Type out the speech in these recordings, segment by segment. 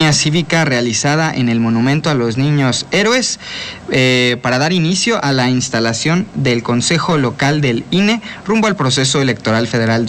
ceremonia cívica realizada en el Monumento a los Niños Héroes para dar inicio a la instalación del Consejo Local del INE rumbo al proceso electoral federal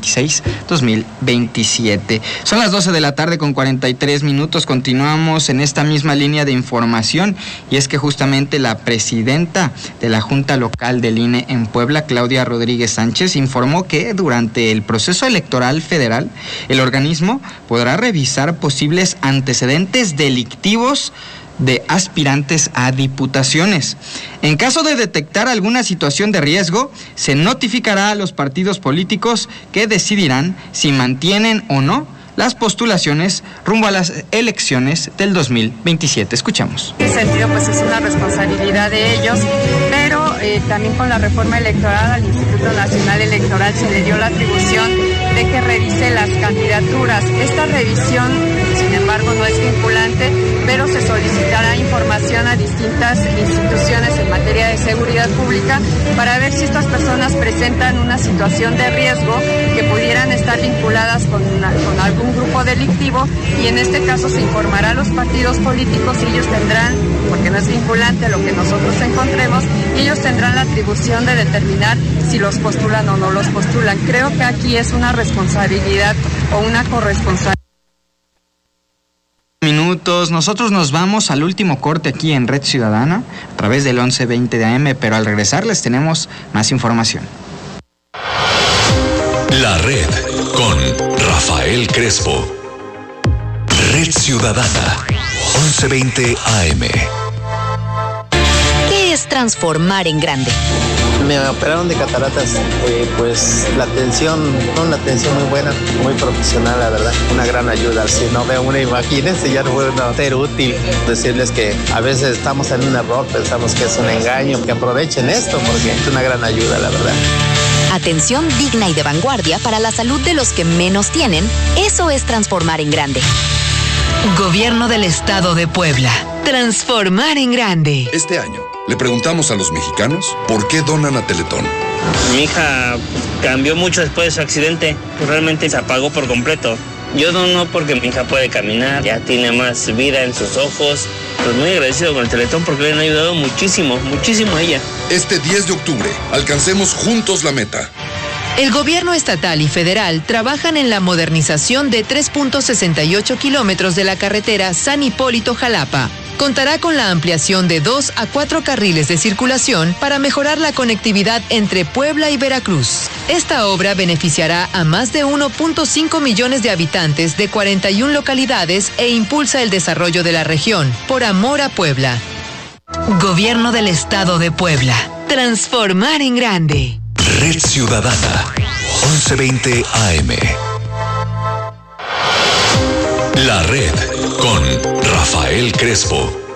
2026-2027. Son las 12 de la tarde con 43 minutos. Continuamos en esta misma línea de información, y es que justamente la presidenta de la Junta Local del INE en Puebla, Claudia Rodríguez Sánchez, informó que durante el proceso electoral federal el organismo podrá revisar posibles antecedentes delictivos de aspirantes a diputaciones. En caso de detectar alguna situación de riesgo, se notificará a los partidos políticos, que decidirán si mantienen o no las postulaciones rumbo a las elecciones del 2027. Escuchamos. En ese sentido, pues es una responsabilidad de ellos, pero también con la reforma electoral al Instituto Nacional Electoral se le dio la atribución de que revise las candidaturas. Esta revisión, sin embargo, no es vinculante, pero se solicitará información a distintas instituciones en materia de seguridad pública para ver si estas personas presentan una situación de riesgo que pudieran estar vinculadas con algún grupo delictivo, y en este caso se informará a los partidos políticos y ellos tendrán, porque no es vinculante lo que nosotros encontremos, y ellos tendrán la atribución de determinar si los postulan o no los postulan. Creo que aquí es una responsabilidad o una corresponsabilidad. Minutos, nosotros nos vamos al último corte aquí en Red Ciudadana a través del 1120 de AM, pero al regresar les tenemos más información. La Red con Rafael Crespo. Red Ciudadana 1120 AM. ¿Qué es transformar en grande? Me operaron de cataratas, pues la atención, una atención muy buena, muy profesional, la verdad, una gran ayuda. Si no veo una imagen, ya no puedo ser útil. Decirles que a veces estamos en un error, pensamos que es un engaño, que aprovechen esto porque es una gran ayuda, la verdad. Atención digna y de vanguardia para la salud de los que menos tienen, eso es transformar en grande. Gobierno del Estado de Puebla. Transformar en grande. Este año le preguntamos a los mexicanos por qué donan a Teletón. Mi hija cambió mucho después de su accidente, realmente se apagó por completo. Yo dono porque mi hija puede caminar, ya tiene más vida en sus ojos. Pues muy agradecido con el Teletón porque le han ayudado muchísimo, muchísimo a ella. Este 10 de octubre, alcancemos juntos la meta. El gobierno estatal y federal trabajan en la modernización de 3.68 kilómetros de la carretera San Hipólito-Jalapa. Contará con la ampliación de 2 a 4 carriles de circulación para mejorar la conectividad entre Puebla y Veracruz. Esta obra beneficiará a más de 1.5 millones de habitantes de 41 localidades e impulsa el desarrollo de la región. Por amor a Puebla. Gobierno del Estado de Puebla. Transformar en grande. Red Ciudadana 1120 AM. La Red con Rafael Crespo.